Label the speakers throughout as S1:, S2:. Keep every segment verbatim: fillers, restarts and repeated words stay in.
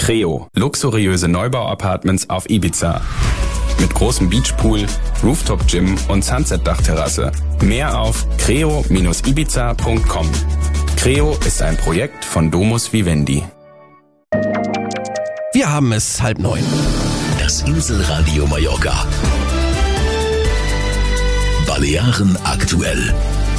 S1: Creo, luxuriöse Neubau-Apartments auf Ibiza. Mit großem Beachpool, Rooftop-Gym und Sunset-Dachterrasse. Mehr auf creo Bindestrich ibiza Punkt com. Creo ist ein Projekt von Domus Vivendi.
S2: Wir haben es halb neun.
S3: Das Inselradio Mallorca. Balearen aktuell.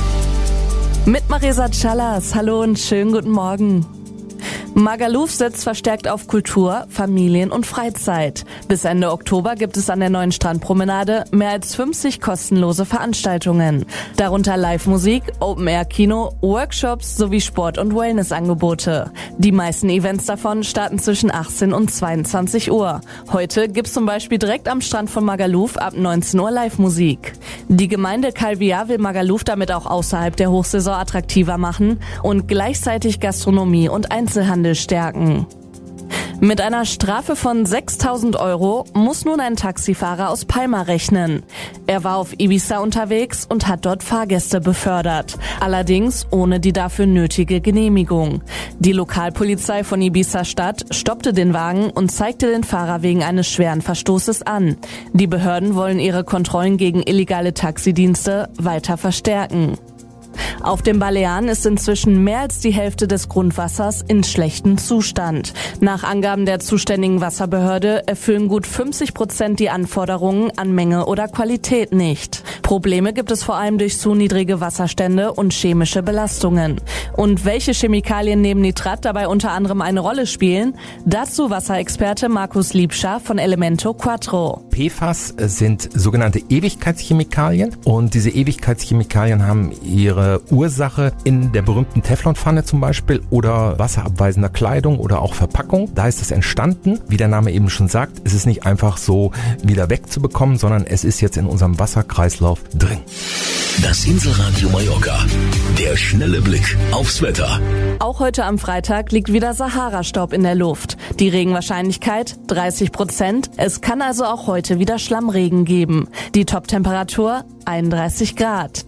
S4: Mit Marisa Callas. Hallo und schönen guten Morgen. Magaluf setzt verstärkt auf Kultur, Familien und Freizeit. Bis Ende Oktober gibt es an der neuen Strandpromenade mehr als fünfzig kostenlose Veranstaltungen. Darunter Live-Musik, Open-Air-Kino, Workshops sowie Sport- und Wellness-Angebote. Die meisten Events davon starten zwischen achtzehn und zweiundzwanzig Uhr. Heute gibt's zum Beispiel direkt am Strand von Magaluf ab neunzehn Uhr Live-Musik. Die Gemeinde Calvià will Magaluf damit auch außerhalb der Hochsaison attraktiver machen und gleichzeitig Gastronomie und Einzelhandel stärken. Mit einer Strafe von sechstausend Euro muss nun ein Taxifahrer aus Palma rechnen. Er war auf Ibiza unterwegs und hat dort Fahrgäste befördert. Allerdings ohne die dafür nötige Genehmigung. Die Lokalpolizei von Ibiza-Stadt stoppte den Wagen und zeigte den Fahrer wegen eines schweren Verstoßes an. Die Behörden wollen ihre Kontrollen gegen illegale Taxidienste weiter verstärken. Auf den Balearen ist inzwischen mehr als die Hälfte des Grundwassers in schlechtem Zustand. Nach Angaben der zuständigen Wasserbehörde erfüllen gut fünfzig Prozent die Anforderungen an Menge oder Qualität nicht. Probleme gibt es vor allem durch zu niedrige Wasserstände und chemische Belastungen. Und welche Chemikalien neben Nitrat dabei unter anderem eine Rolle spielen? Dazu Wasserexperte Markus Liebscher von Elemento Quattro.
S5: P F A S sind sogenannte Ewigkeitschemikalien und diese Ewigkeitschemikalien haben ihre Ursache in der berühmten Teflonpfanne zum Beispiel oder wasserabweisender Kleidung oder auch Verpackung. Da ist es entstanden. Wie der Name eben schon sagt, es ist nicht einfach so wieder wegzubekommen, sondern es ist jetzt in unserem Wasserkreislauf drin.
S3: Das Inselradio Mallorca. Der schnelle Blick aufs Wetter.
S4: Auch heute am Freitag liegt wieder Sahara-Staub in der Luft. Die Regenwahrscheinlichkeit dreißig Prozent. Es kann also auch heute wieder Schlammregen geben. Die Toptemperatur einunddreißig Grad.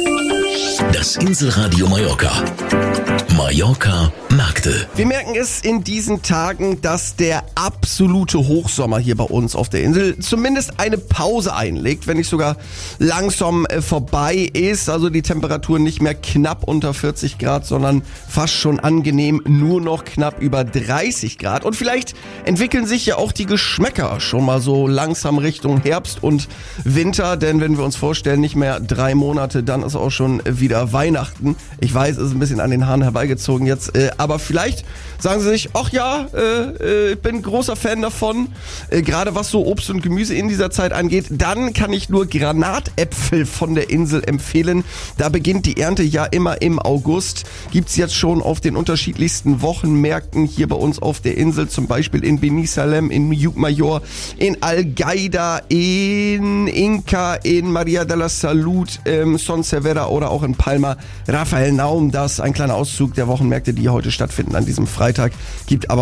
S3: Das Inselradio Mallorca. Mallorca Märkte.
S2: Wir merken es in diesen Tagen, dass der absolute Hochsommer hier bei uns auf der Insel zumindest eine Pause einlegt, wenn nicht sogar langsam äh, vorbei ist. Also die Temperatur nicht mehr knapp unter vierzig Grad, sondern fast schon angenehm nur noch knapp über dreißig Grad. Und vielleicht entwickeln sich ja auch die Geschmäcker schon mal so langsam Richtung Herbst und Winter. Denn wenn wir uns vorstellen, nicht mehr drei Monate, dann ist auch schon wieder Weihnachten. Ich weiß, es ist ein bisschen an den Haaren herbeigezogen jetzt, äh, aber vielleicht sagen sie sich, ach ja, äh, ich bin großer Fan davon, äh, gerade was so Obst und Gemüse in dieser Zeit angeht, dann kann ich nur Granatäpfel von der Insel empfehlen. Da beginnt die Ernte ja immer im August, gibt's jetzt schon auf den unterschiedlichsten Wochenmärkten hier bei uns auf der Insel, zum Beispiel in Benisalem, in Yucmayor, in Algaida, in Inca, in Maria de la Salud, ähm, Son Servera oder auch in Palma. Rafael Naum, das ein kleiner Auszug der Wochenmärkte, die heute stattfinden an diesem Freitag, gibt aber